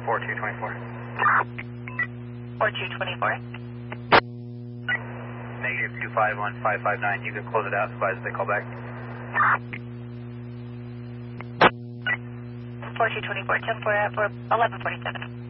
4224. 4224. Negative 251559. You can close it out. Advise if they call back. 4224, 10 for 1147.